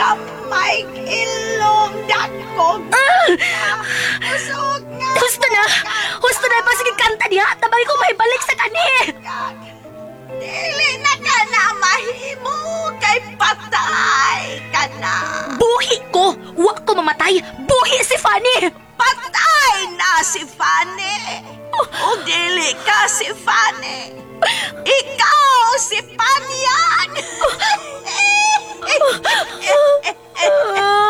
Gamay ilong dakog. Usog nga. Husto na pa sige kanta diha. Tabay ko mahibalik sa kani. Dili na ka na mahimo kay patay ka na. Buhi ko. Wa ko mamatay. Buhi si Fanny. Patay na si Fanny. O dili ka si Fanny. Ikaw si Panyan.